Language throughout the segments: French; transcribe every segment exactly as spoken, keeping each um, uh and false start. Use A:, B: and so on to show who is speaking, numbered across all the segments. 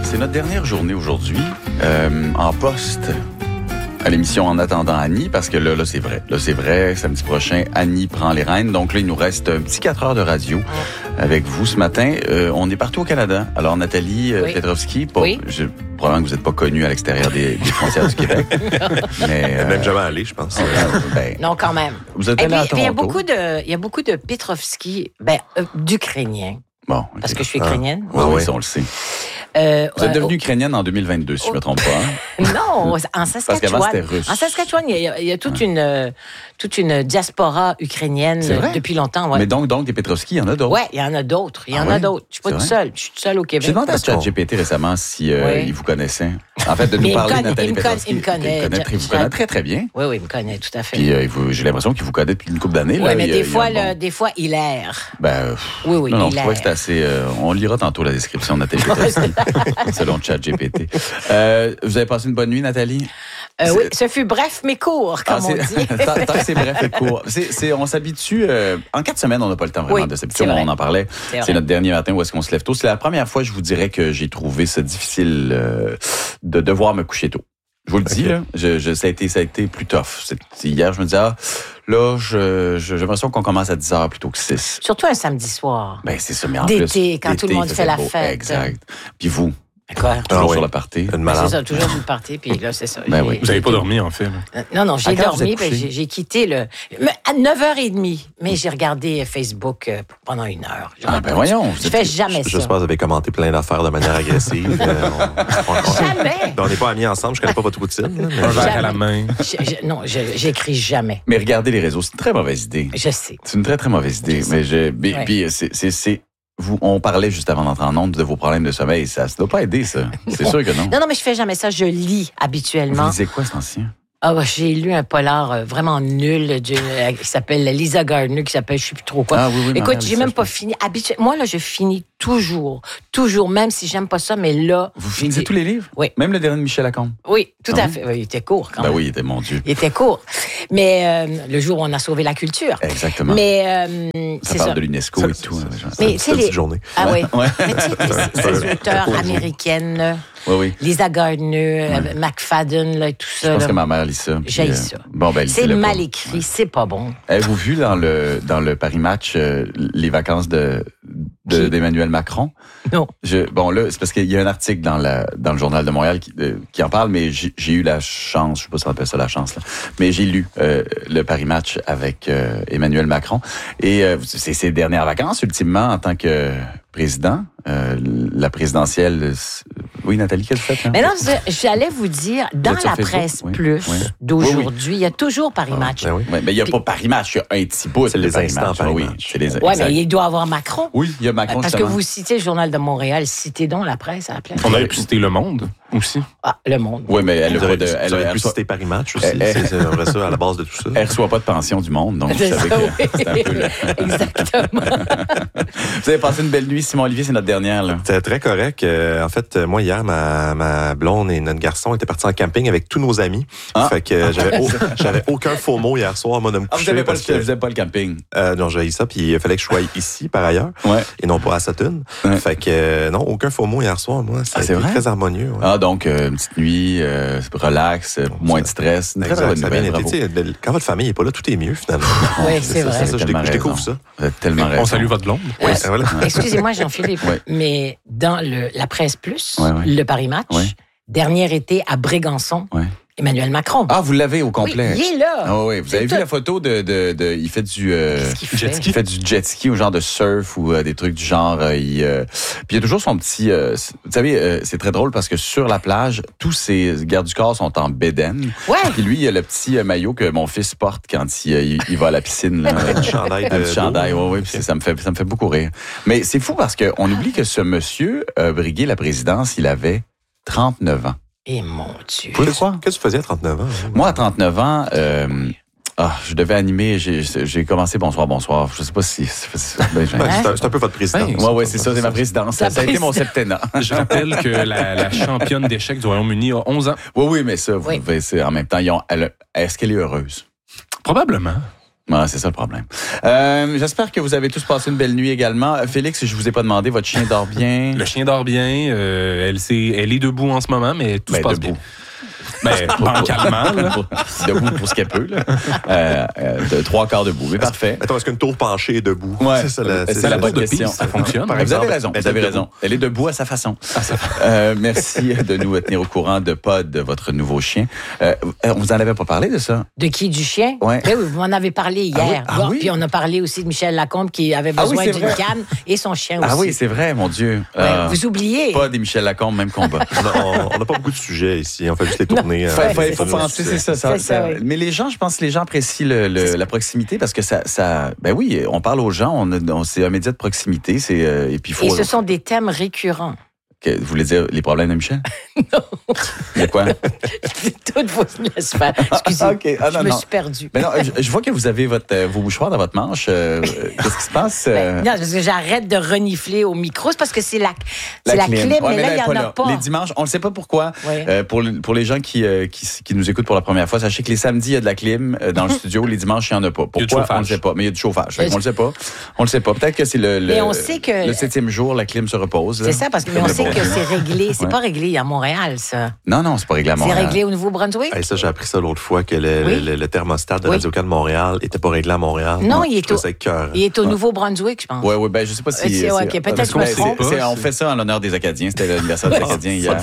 A: C'est notre dernière journée aujourd'hui euh, en poste à l'émission En attendant Annie, parce que là, là c'est vrai. Là, c'est vrai, samedi prochain, Annie prend les rênes. Donc là, il nous reste un petit quatre heures de radio avec vous ce matin. Euh, on est partout au Canada. Alors, Nathalie euh,
B: oui.
A: Petrovski, pas,
B: oui.
A: je, probablement que vous n'êtes pas connue à l'extérieur des, des frontières du Québec. mais euh,
C: même jamais allé, je pense.
A: Euh, ben,
B: non, quand même.
A: Vous êtes
B: Et
A: allé
B: puis,
A: à
B: puis, il y a
A: Toronto.
B: beaucoup de, il y a beaucoup de Petrovski, ben, euh, d'Ukrainiens.
A: Bon, okay.
B: Parce que je suis ukrainienne.
A: Ah, oui,
C: oui.
A: oui, ça, on le sait.
B: Euh,
A: Vous êtes
B: euh,
A: devenue ukrainienne en deux mille vingt-deux, si je ne me trompe pas. Hein?
B: Non, en
A: Parce qu'avant,
B: Saskatchewan.
A: c'était russe.
B: En Saskatchewan, il y a, il y a toute, ouais. une, euh, toute une diaspora ukrainienne depuis longtemps. Ouais.
A: Mais donc, donc, des Petrovski, il y en a d'autres?
B: Oui, il y en a d'autres. Il y
A: ah
B: en
A: ouais?
B: a d'autres. Je suis pas toute seule. Je suis toute seule au Québec.
A: J'ai demandé à ChatGPT récemment si euh, oui. il vous connaissait. En fait, de nous parler de Nathalie Petrovski.
B: Il me connaît.
A: Il me connaît, il vous connaît très, très bien.
B: Oui, oui, il me connaît tout à fait.
A: Puis, euh, j'ai l'impression qu'il vous connaît depuis une couple d'années.
B: Oui, mais
A: il,
B: des,
A: il,
B: fois,
A: il
B: le,
A: bon...
B: des fois, il erre.
A: Ben,
B: oui, oui,
A: non, non,
B: il
A: je crois que c'est assez... Euh, on lira tantôt la description de Nathalie Petrovski, selon ChatGPT. Euh, vous avez passé une bonne nuit, Nathalie?
B: Euh, oui, ce fut bref mais court, comme ah, on dit.
A: tant, tant que c'est bref et court. C'est, c'est, on s'habitue... Euh, en quatre semaines, on n'a pas le temps vraiment
B: oui,
A: de s'habituer. On en parlait. C'est, c'est notre dernier matin où est-ce qu'on se lève tôt. C'est la première fois, je vous dirais, que j'ai trouvé ça difficile euh, de devoir me coucher tôt. Je vous le dis, okay. là, je, je, ça, a été, ça a été plus tough. C'est, hier, je me disais, ah, là, je, je, j'ai l'impression qu'on commence à dix heures plutôt que six.
B: Surtout un samedi soir.
A: Ben, c'est ça, mais en
B: d'été,
A: plus...
B: D'été, quand tout le monde fait la beau. fête.
A: Exact. Puis vous...
B: Quoi?
A: Toujours
C: ah, oui.
A: sur le party.
B: Ben, c'est ça, toujours sur le party, puis là, c'est ça.
A: Ben oui.
D: Vous n'avez pas dormi, en fait. Là.
B: Non, non, j'ai
A: à
B: dormi, puis j'ai, j'ai quitté le... à neuf heures trente, mais j'ai regardé Facebook pendant une heure.
A: J'ai ah, ben voyons.
B: Je fais jamais
C: je,
B: ça.
C: J'espère que vous avez commenté plein d'affaires de manière agressive. euh, on, on, on,
B: jamais!
C: On n'est pas amis ensemble, je ne connais pas votre routine. Mais...
D: Un verre à la main.
B: Je, je, non, je, j'écris jamais.
A: Mais regardez les réseaux, c'est une très mauvaise idée.
B: Je sais.
A: C'est une très, très mauvaise idée.
B: Je
A: mais je, mais,
B: ouais.
A: puis c'est... c'est, c'est Vous, on parlait juste avant d'entrer en ondes de vos problèmes de sommeil. Ça ne doit pas aider, ça. C'est sûr que non.
B: Non, non, mais je fais jamais ça. Je lis habituellement.
A: Vous lisez quoi, cet ancien?
B: Ah, bah, j'ai lu un polar euh, vraiment nul d'une, euh, qui s'appelle Lisa Gardner, qui s'appelle je sais plus trop quoi.
A: Ah, oui, oui,
B: écoute, j'ai
A: ça,
B: même pas fini. Habitu... Moi, là, je finis toujours. Toujours, même si j'aime pas ça, mais là.
A: Vous finissez tous les livres?
B: Oui.
A: Même le dernier de Michel Lacombe?
B: Oui, tout
A: ah,
B: à
A: oui?
B: fait. Oui, il était court quand
A: ben
B: même.
A: oui, il était, mon Dieu.
B: Il était court. Mais euh, le jour où on a sauvé la culture.
A: Exactement.
B: Mais euh,
A: ça
B: c'est
A: parle
B: ça.
A: de l'UNESCO
C: ça,
A: et tout.
C: C'est, c'est, c'est une petite journée.
B: Ah
A: ouais.
B: oui.
A: Ouais.
B: Mais tu sais, ces, ces auteurs américaines.
A: Oui, oui.
B: Lisa Gardner, ouais. McFadden, là, tout ça.
A: Je pense
B: là.
A: que ma mère lit ça.
B: J'ai
A: euh,
B: ça.
A: Bon, ben,
B: c'est mal
A: pas.
B: écrit,
A: ouais.
B: c'est pas bon.
A: Avez-vous vu dans le, dans le Paris Match euh, les vacances de, de, d'Emmanuel Macron?
B: Non.
A: Je, bon, là, c'est parce qu'il y a un article dans, la, dans le Journal de Montréal qui, euh, qui en parle, mais j'ai, j'ai eu la chance, je sais pas si on appelle ça la chance, là, mais j'ai lu euh, le Paris Match avec euh, Emmanuel Macron. Et euh, c'est ses dernières vacances, ultimement, en tant que président. Euh, la présidentielle... Oui, Nathalie, qu'est-ce que vous faites? Hein?
B: Mais non, j'allais vous dire, dans la
A: Facebook?
B: presse
A: oui.
B: plus
A: oui.
B: d'aujourd'hui, il
A: oui, oui.
B: y a toujours Paris
C: ah,
B: Match.
C: Ben oui.
A: Oui, mais il n'y a Puis, pas Paris Match, il y a un petit bout.
C: C'est les
A: Paris
C: instants
A: Match.
C: Paris
A: oui,
C: Match.
A: c'est les
B: Oui, mais il doit avoir Macron.
A: Oui, il y a Macron,
B: Parce
A: justement.
B: que vous citez le Journal de Montréal, citez donc la presse à la place.
D: On aurait pu citer Le Monde aussi.
B: Ah, Le Monde.
A: Oui, mais elle
C: Vous
A: aurait
C: avez,
A: de, elle,
C: vous
A: elle,
C: pu
A: reçoit,
C: citer Paris Match aussi.
A: Elle,
C: c'est, c'est vrai ça, à la base de tout ça.
A: Elle ne reçoit pas de pension du Monde, donc
B: c'est
A: vous savez
B: ça,
A: que
B: oui.
A: c'est un peu... Le...
B: Exactement.
A: Vous avez passé une belle nuit, Simon Olivier, c'est notre dernière, là.
C: C'était très correct. Euh, en fait, moi, hier, ma, ma blonde et notre garçon étaient partis en camping avec tous nos amis.
A: Ah.
C: Fait que euh, j'avais, au, j'avais aucun faux mot hier soir, moi, de me coucher.
A: Ah, vous n'avez pas,
C: que,
A: pas le camping?
C: Euh, non, j'ai eu ça, puis il fallait que je sois ici, par ailleurs,
A: ouais.
C: et non pas à Sutton. Ouais. Fait que, euh, non, aucun faux mot hier soir, moi. Ça ah, a été vrai? Très harmonieux. Ouais.
A: Ah, donc, euh, une petite nuit, euh, relax, bon, moins ça, de stress. Une très, très bonne nouvelle,
C: été, quand votre famille n'est pas là, tout est mieux, finalement.
B: Oui, c'est, c'est vrai.
C: Ça, ça, je, découvre, je découvre ça.
A: Vous êtes tellement raison.
D: On salue votre blonde.
B: Oui, euh, voilà. Excusez-moi, Jean-Philippe, ouais. mais dans le, la presse plus, ouais, ouais. le Paris Match, ouais. dernier été à Brégançon, ouais. Emmanuel Macron.
A: Ah, vous l'avez au complet.
B: Oui, il est là.
A: Ah oui, vous avez vu tout. La photo de, de, de il fait du euh,
B: jet
A: ski, il fait du jet ski ou genre de surf ou euh, des trucs du genre. Euh, il, euh, puis il y a toujours son petit. Euh, vous savez, euh, c'est très drôle parce que sur la plage, tous ses gardes du corps sont en bédaine.
B: Ouais.
A: Puis lui, il a le petit euh, maillot que mon fils porte quand il, il, il va à la piscine. Là,
C: avec du chandail.
A: De chandail, oui, oui. Puis ça me fait, ça me fait beaucoup rire. Mais c'est fou parce que on oublie que ce monsieur a brigué la présidence. Il avait trente-neuf ans.
B: Et mon Dieu.
A: Vous le croire?
C: Qu'est-ce que tu faisais à trente-neuf ans? Hein?
A: Moi, à trente-neuf ans, euh, ah, je devais animer, j'ai, j'ai commencé Bonsoir, Bonsoir. Je sais pas si... C'est, c'est, ben,
C: c'est, un, c'est un peu votre présidence.
A: Oui, ouais, ouais, c'est ça, c'est ma présidence. Ça, ça a été mon septennat.
D: Je rappelle que la, la championne d'échecs du Royaume-Uni a onze ans.
A: Oui, oui, mais ça, vous
B: oui.
A: devez, c'est, en même temps, ils ont, elle, est-ce qu'elle est heureuse?
D: Probablement.
A: Ouais, c'est ça le problème. Euh, j'espère que vous avez tous passé une belle nuit également. Félix, je vous ai pas demandé, votre chien dort bien?
D: Le chien dort bien. Euh, elle, s'est, elle est debout en ce moment, mais tout
A: ben,
D: se passe
A: debout.
D: bien. Ben, bancalement, là.
A: Debout pour ce qu'elle peut, là. Euh, euh, de trois quarts debout, mais parfait.
C: Attends, est-ce qu'une tour penchée est debout?
A: Ouais,
C: c'est ça la,
A: c'est
C: c'est
A: ça,
C: la
A: la bonne question.
D: Ça fonctionne.
A: Vous exemple, avez raison, vous avez raison. Elle est debout à sa façon. Euh, merci de nous tenir au courant de Pod, de votre nouveau chien. Euh, on vous en avait pas parlé de ça?
B: De qui, du chien?
A: Ouais.
B: Ben oui, vous m'en avez parlé hier.
A: Ah oui? Ah oui?
B: Puis on a parlé aussi de Michel Lacombe qui avait besoin
A: ah oui,
B: d'une
A: vrai.
B: canne et son chien aussi.
A: Ah oui, c'est vrai, mon Dieu.
B: Ouais, euh, vous oubliez.
A: Pod et Michel Lacombe, même combat.
C: On n'a pas beaucoup de sujets ici. On fait juste les tourner.
A: Il
C: euh,
A: faut, faut, faut penser, c'est ça. ça,
B: c'est ça,
A: ça
B: oui.
A: Mais les gens, je pense que les gens apprécient le, le, la proximité parce que ça, ça. Ben oui, on parle aux gens, on, on, c'est un média de proximité. C'est, euh, et puis faut,
B: et ce sont des thèmes récurrents.
A: Que, vous voulez dire les problèmes de Michel?
B: Non.
A: Il y a quoi?
B: Toutes vos laisse faire. Excusez,
A: ah, okay. ah, non,
B: je me
A: non.
B: suis perdue.
A: Mais non, je, je vois que vous avez votre, euh, vos mouchoirs dans votre manche. Euh, qu'est-ce qui se passe?
B: Euh... Ben, non, parce que j'arrête de renifler au micro. C'est parce que c'est la, c'est la, la clim, clim ouais, mais là, il n'y en a là. pas.
A: Les dimanches, on ne sait pas pourquoi.
B: Oui.
A: Euh, pour, pour les gens qui, euh, qui, qui nous écoutent pour la première fois, sachez que les samedis, il y a de la clim euh, dans le studio. Les dimanches, il n'y en a pas. Pourquoi? On ne le sait pas. Mais il y a du chauffage. On ne le sait pas. On le sait pas. Peut-être que c'est le, le,
B: mais on sait que...
A: le septième jour, la clim se repose.
B: C'est ça, parce que mais on sait que c'est réglé. C'est ouais. pas réglé à Montréal, ça.
A: Non, non, c'est pas réglé à Montréal.
B: C'est réglé au Nouveau-Brunswick?
C: Hey, ça, j'ai appris ça l'autre fois, que le, oui. le, le thermostat de oui. Radio-Can de Montréal n'était pas réglé à Montréal.
B: Non, il est, au,
C: cœur.
B: il est au Nouveau-Brunswick, je pense.
A: Oui, oui, ben je sais pas si...
B: C'est, okay, peut-être que je me trompe.
A: On fait ça en l'honneur des Acadiens. C'était l'anniversaire des Acadiens hier.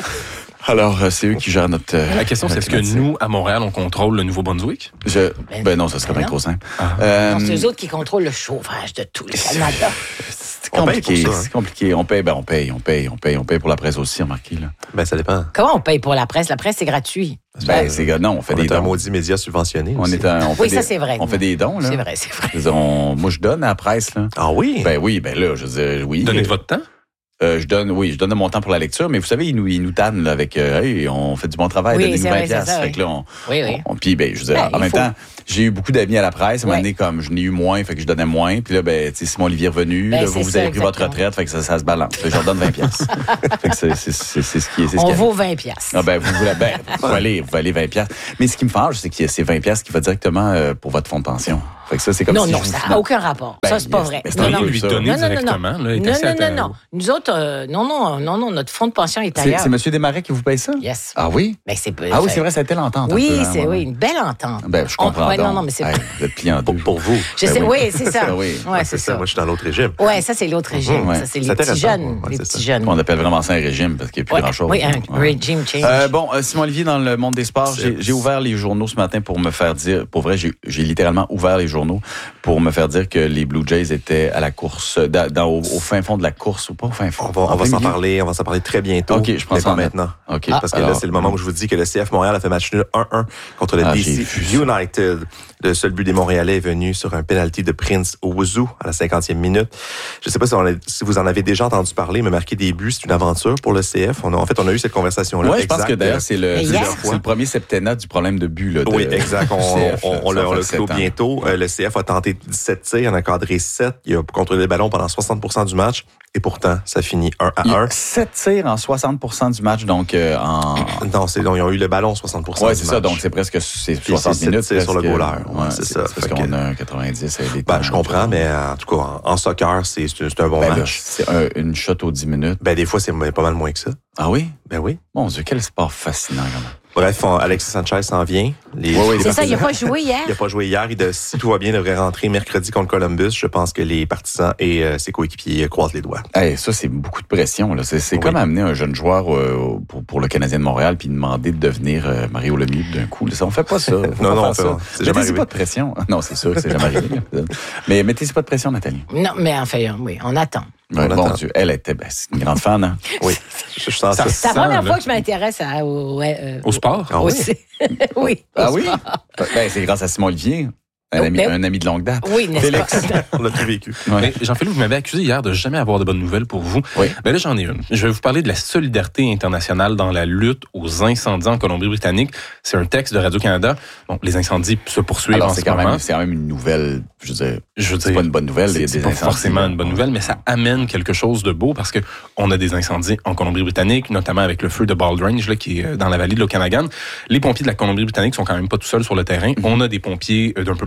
A: Alors, euh, c'est eux qui gèrent notre... Euh,
D: la question, c'est est-ce que nous, à Montréal, on contrôle le Nouveau-Brunswick?
A: Je... Ben, ben non, ça serait ben bien trop simple.
B: Ah. Euh... Non, c'est eux autres qui contrôlent le chauffage de tout le Canada.
A: C'est compliqué, ça, hein? c'est compliqué. On paye, ben on paye, on paye, on paye, on paye pour la presse aussi, remarquez, là.
C: Ben, ça dépend.
B: Comment on paye pour la presse? La presse, c'est gratuit.
A: Ben, c'est, non, on fait
C: on
A: des
C: est
A: dons.
C: un maudit média subventionné.
A: On est un, on fait
B: oui,
A: des,
B: ça, c'est vrai.
A: On fait des dons, là.
B: C'est vrai, c'est vrai.
A: On, moi, je donne à la presse, là.
C: Ah oui?
A: Ben oui, ben là, je veux dire, oui.
D: Donnez de votre temps?
A: Euh, je donne, oui, je donne de mon temps pour la lecture, mais vous savez, ils nous, ils nous tannent là, avec, euh, hey, on fait du bon travail,
B: oui,
A: donnez-nous vingt piastres.
B: Ça,
A: fait
B: oui.
A: que là, on,
B: oui, oui.
A: on, on puis ben, je veux dire, ben, en même faut... temps, j'ai eu beaucoup d'amis à la presse. À un moment donné, comme je n'ai eu moins, fait que je donnais moins. Puis là, ben, tu sais, Simon Olivier est revenu.
B: Ben,
A: là, vous, vous
B: ça,
A: avez pris
B: exactement.
A: votre retraite, fait que ça, ça se balance. Je leur donne vingt piastres. Fait que c'est, c'est, c'est, c'est ce qui est. C'est ce
B: on
A: qui
B: vaut vingt piastres.
A: Ah ben, vous voulez, ben, vous allez, vous allez vingt piastres. Mais ce qui me fâche, c'est que c'est vingt piastres qui va directement euh, pour votre fonds de pension. Fait que ça, c'est comme
B: non,
A: si
B: non,
A: je
B: ça
A: vous...
B: n'a aucun rapport.
A: Ben,
B: ça, c'est pas
A: yes,
B: vrai.
A: Ben,
D: non, non,
A: lui
D: donner
B: non, non,
D: directement.
B: Non,
D: là,
B: non, non, non, non. Nous autres, euh, non, non, non, non, notre fonds de pension est ailleurs.
A: C'est, c'est M. Desmarais qui vous paye ça?
B: Yes.
A: Ah oui?
B: Ben, c'est,
A: ah oui, c'est vrai, ça a été l'entente.
B: Oui,
A: peu, hein,
B: c'est
A: ouais.
B: oui, une belle entente.
A: Ben, je comprends.
B: On, ouais,
A: donc.
B: non, non, mais c'est
A: hey,
B: pas...
A: Vous êtes plié en deux.
C: Pour, pour vous.
B: Je
A: ben
B: sais,
A: oui,
B: oui, c'est ça.
A: oui.
B: Ouais,
C: c'est,
B: c'est
C: ça.
B: ça.
C: Moi, je suis dans l'autre régime.
B: Oui, ça, c'est l'autre régime.
A: Mmh, ouais.
B: Ça, c'est,
C: c'est
B: les petits jeunes.
C: ouais,
B: les petits jeunes.
A: On appelle vraiment ça un régime parce qu'il n'y a plus
B: ouais,
A: grand-chose.
B: Oui, un
A: ouais.
B: régime change.
A: Euh, bon, euh, Simon Olivier, dans le monde des sports, j'ai, j'ai ouvert les journaux ce matin pour me faire dire, pour vrai, j'ai, j'ai littéralement ouvert les journaux pour me faire dire que les Blue Jays étaient à la course, dans, dans, au, au fin fond de la course, ou pas au fin fond.
C: On va, on va s'en parler, on va s'en parler très bientôt.
A: OK, je pense
C: mais pas maintenant.
A: OK.
C: Ah, parce que alors, là, c'est le moment où je vous dis que le C F Montréal a fait match nul un un contre le
A: ah,
C: D C United. Le seul but des Montréalais est venu sur un penalty de Prince Owusu à la cinquantième minute. Je ne sais pas si, on a, si vous en avez déjà entendu parler, mais marquer des buts, c'est une aventure pour le C F. On a, en fait, on a eu cette conversation-là.
A: Oui, je pense que d'ailleurs, c'est le,
B: yeah.
A: c'est le premier septennat du problème de but. Là, de,
C: oui, exact. On,
A: C F,
C: on, on, le, on le clôt bientôt.
A: Ouais.
C: Le C F a tenté dix-sept tirs, en a cadré sept. Il a contrôlé le ballon pendant soixante pour cent du match. Et pourtant, ça finit un à un.
A: sept tirs en soixante pour cent du match, donc euh, en...
C: Non, c'est, donc, ils ont eu le ballon soixante pour cent
A: ouais,
C: du match.
A: Oui, c'est ça, donc c'est presque c'est soixante
C: c'est
A: minutes.
C: C'est sur le goaler. Ouais,
A: ouais,
C: c'est,
A: c'est
C: ça.
A: C'est parce qu'on a quatre-vingt-dix.
C: Ben, je comprends, mais en tout cas, en, en soccer, c'est, c'est, c'est un bon
A: ben
C: match.
A: Là, c'est un, une shot aux dix minutes.
C: Ben, des fois, c'est pas mal moins que ça.
A: Ah oui?
C: Ben oui.
A: Mon Dieu, quel sport fascinant, quand même.
C: Bref, on, Alexis Sanchez s'en vient. Les,
A: oui, oui,
B: c'est ça, il n'a pas joué hier.
C: Il n'a pas joué hier. Il de, si tout va bien, il devrait rentrer mercredi contre Columbus. Je pense que les partisans et euh, ses coéquipiers croisent les doigts.
A: Hey, ça, c'est beaucoup de pression. Là. C'est, c'est oui. comme amener un jeune joueur euh, pour, pour le Canadien de Montréal puis demander de devenir euh, Mario Lemieux d'un coup. Ça, on fait pas ça.
C: non, non,
A: pas
C: on fait,
A: ça.
C: C'est jamais
A: mettez-y pas de pression. Non, c'est sûr que c'est jamais arrivé. Mais mettez-y pas de pression, Nathalie.
B: Non, mais enfin, oui, on attend.
A: Ouais,
C: on
A: bon
C: attend.
A: Dieu, elle était ben, c'est une grande fan, hein?
C: Oui. Je sens ça.
B: C'est la première fois que je m'intéresse à, au, euh,
D: au sport.
C: Ah,
B: au,
C: oui.
B: oui.
A: Ah oui? Ben, c'est grâce à Simon Olivier. Un, ami,
B: ben,
A: un ami de longue date.
B: Oui, n'est-ce
A: Félix.
B: pas?
C: On l'a tout vécu.
D: Ouais. Mais Jean-Philippe, vous m'avez accusé hier de jamais avoir de bonnes nouvelles pour vous.
A: Oui.
D: Ben là, j'en ai une. Je vais vous parler de la solidarité internationale dans la lutte aux incendies en Colombie-Britannique. C'est un texte de Radio-Canada. Bon, les incendies se poursuivent
A: Alors,
D: en
A: c'est
D: ce
A: quand
D: moment.
A: Même, c'est quand même une nouvelle, je veux dire,
D: je veux
A: c'est
D: dire,
A: pas une bonne nouvelle.
D: C'est,
A: il y a
D: c'est
A: des
D: pas
A: incendies,
D: forcément une bonne nouvelle, mais ça amène quelque chose de beau parce que on a des incendies en Colombie-Britannique, notamment avec le feu de Baldrange, là, qui est dans la vallée de l'Okanagan. Les pompiers de la Colombie-Britannique sont quand même pas tout seuls sur le terrain. Mm-hmm. On a des pompiers d'un peu partout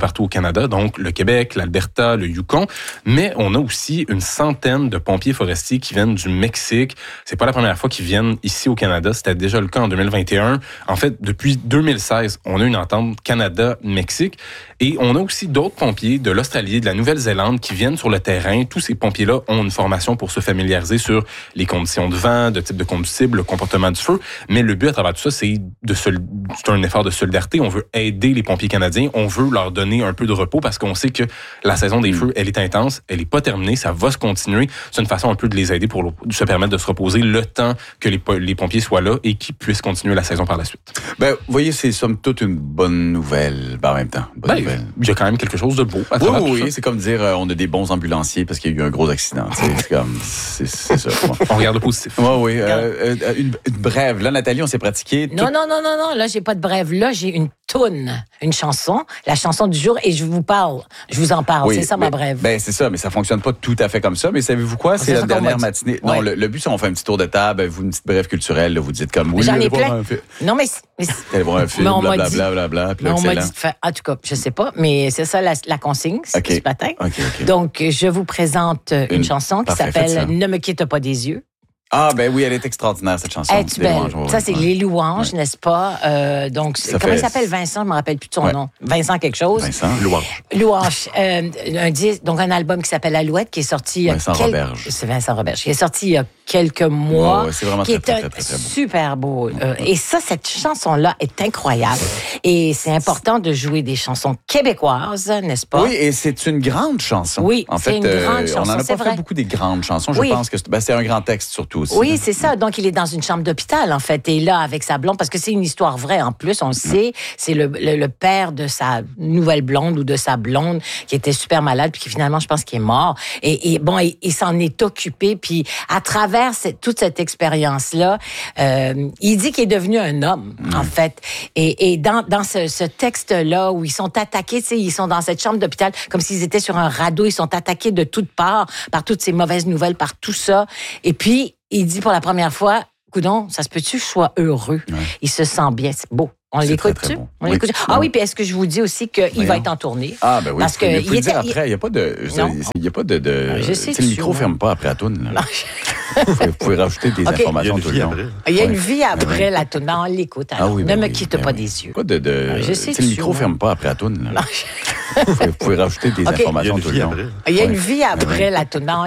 D: partout au Canada, donc le Québec, l'Alberta, le Yukon, mais on a aussi une centaine de pompiers forestiers qui viennent du Mexique. C'est pas la première fois qu'ils viennent ici au Canada, c'était déjà le cas en deux mille vingt et un. En fait, depuis deux mille seize, on a une entente Canada-Mexique et on a aussi d'autres pompiers de l'Australie, de la Nouvelle-Zélande qui viennent sur le terrain. Tous ces pompiers-là ont une formation pour se familiariser sur les conditions de vent, de type de combustible, le comportement du feu, mais le but à travers tout ça, c'est de sol... c'est un effort de solidarité. On veut aider les pompiers canadiens, on veut leur donner un peu de repos parce qu'on sait que la saison des feux, elle est intense, elle est pas terminée, ça va se continuer. C'est une façon un peu de les aider pour se permettre de se reposer le temps que les, les pompiers soient là et qu'ils puissent continuer la saison par la suite.
A: Ben, vous voyez, c'est somme toute une bonne nouvelle, ben, en même temps. Bonne
D: ben,
A: nouvelle.
D: Il y a quand même quelque chose de beau à
A: oui,
D: travers
A: oui,
D: tout ça.
A: C'est comme dire euh, on a des bons ambulanciers parce qu'il y a eu un gros accident. C'est comme, c'est, c'est ça. Bon.
D: On regarde le positif.
A: Oui, oui. Euh, euh, une, une brève. Là, Nathalie, on s'est pratiqué.
B: Non, tout... non, non, non, non. Là, j'ai pas de brève. Là, j'ai une toune, une chanson, la chanson du jour, et je vous parle. Je vous en parle. Oui, c'est ça,
A: mais,
B: ma brève.
A: Ben, c'est ça, mais ça fonctionne pas tout à fait comme ça. Mais savez-vous quoi? C'est, c'est la dernière matinée. Ouais. Non, le, le but, c'est qu'on fait un petit tour de table, vous, une petite brève culturelle, là, vous dites comme oui.
B: J'en ai plein. Non, mais.
A: Allez voir un film, blablabla. Bla, bla, bla,
B: on m'a dit de faire. En tout cas, je sais pas, mais c'est ça la, la consigne
A: okay.
B: ce matin.
A: Okay, okay.
B: Donc, je vous présente une, une chanson qui s'appelle Ne me quitte pas des yeux.
A: Ah, ben oui, elle est extraordinaire, cette chanson.
B: Es-tu belle? Louanges, ouais, ça, c'est ouais. Les louanges, ouais. N'est-ce pas? Euh, donc,
A: ça
B: comment
A: fait...
B: il s'appelle, Vincent? Je ne me rappelle plus de son
A: ouais.
B: nom. Vincent quelque chose.
A: Vincent. Louange.
B: Louange. Euh, un disque, donc, un album qui s'appelle Alouette, qui est sorti...
A: Vincent
B: quel...
A: Roberge.
B: C'est Vincent Roberge. Qui est sorti il y a quelques mois.
A: Ouais, ouais, c'est vraiment
B: qui
A: très,
B: est
A: très, très, très, très beau.
B: Super beau. Euh, et ça, cette chanson-là est incroyable. Et c'est important de jouer des chansons québécoises, n'est-ce pas?
A: Oui, et c'est une grande chanson.
B: Oui,
A: en fait,
B: c'est une grande
A: euh,
B: chanson,
A: on n'en a pas
B: vrai.
A: fait beaucoup des grandes chansons. Je
B: oui.
A: pense que c'est, ben, c'est un grand texte surtout aussi.
B: Oui, c'est ça. Donc, il est dans une chambre d'hôpital, en fait, et là, avec sa blonde, parce que c'est une histoire vraie, en plus, on le sait, c'est le, le, le père de sa nouvelle blonde ou de sa blonde qui était super malade, puis qui finalement, je pense qu'il est mort. Et, et bon, il, il s'en est occupé, puis à travers cette, toute cette expérience-là, euh, il dit qu'il est devenu un homme, mmh. en fait. Et, et dans, dans ce, ce texte-là, où ils sont attaqués, tu sais, ils sont dans cette chambre d'hôpital, comme s'ils étaient sur un radeau, ils sont attaqués de toutes parts, par toutes ces mauvaises nouvelles, par tout ça. Et puis, il dit pour la première fois, coudonc, ça se peut-tu que je sois heureux? Ouais. Il se sent bien, c'est beau. On c'est l'écoute-tu? Bon. On oui. l'écoute. Ah oui, puis est-ce que je vous dis aussi qu'il Voyons. va être en tournée?
A: Ah, ben oui.
B: Parce que
A: il faut le
B: était,
A: dire après. Il n'y a pas de. Il n'y a pas de. de
B: je sais
A: le micro ne ferme pas après la toune. Vous pouvez rajouter des okay. informations tout le long.
B: Il y a une vie après ouais. la toune. Non, on l'écoute.
A: Ah oui, ben
B: ne me
A: oui,
B: quitte
A: ben
B: pas
A: oui.
B: des yeux.
A: Pas de, de,
B: je sais
A: le micro ne ferme pas après la toune. Vous pouvez rajouter des informations tout le long.
B: Il y a une vie après la toune.